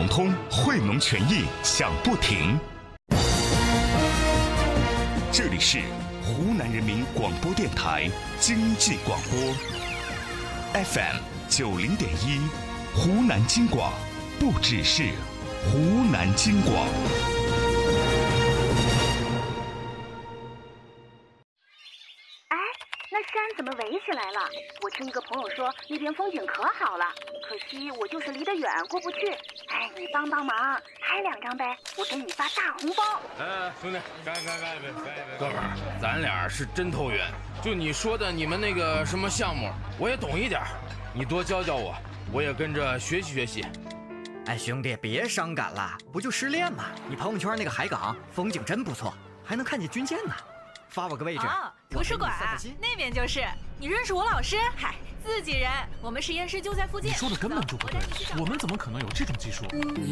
融通，惠农权益响不停。这里是湖南人民广播电台经济广播 FM 90.1，湖南经广，不只是湖南经广。 山怎么围起来了？我听一个朋友说那边风景可好了，可惜我就是离得远过不去。哎，你帮帮忙，拍2张呗，我给你发大红包。 兄弟，干！哥们儿，咱俩是真投缘。就你说的你们那个什么项目，我也懂一点，你多教教我，我也跟着学习。 哎，兄弟，别伤感了，不就失恋吗？你朋友圈那个海港风景真不错，还能看见军舰呢。发我个位置。 图书馆那边就是。你认识我老师？嗨，自己人，我们实验室就在附近。 你说的根本就不对，我们怎么可能有这种技术？